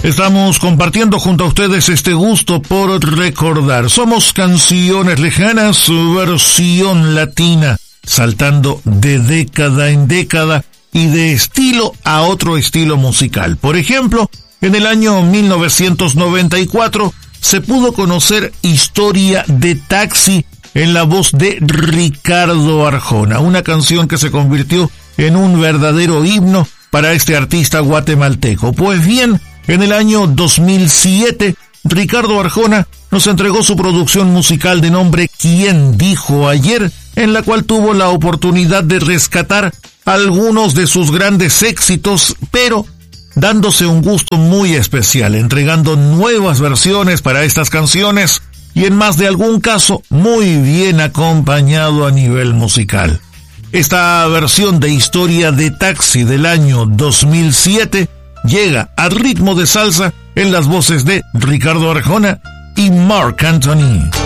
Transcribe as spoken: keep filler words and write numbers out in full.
Estamos compartiendo junto a ustedes este gusto por recordar. Somos Canciones Lejanas, versión latina, saltando de década en década y de estilo a otro estilo musical. Por ejemplo, en el año mil novecientos noventa y cuatro se pudo conocer Historia de Taxi en la voz de Ricardo Arjona, una canción que se convirtió en un verdadero himno para este artista guatemalteco. Pues bien, en el año dos mil siete, Ricardo Arjona nos entregó su producción musical de nombre ¿Quién dijo ayer?, en la cual tuvo la oportunidad de rescatar algunos de sus grandes éxitos, pero dándose un gusto muy especial, entregando nuevas versiones para estas canciones y en más de algún caso muy bien acompañado a nivel musical. Esta versión de Historia de Taxi del año dos mil siete llega a ritmo de salsa en las voces de Ricardo Arjona y Marc Anthony.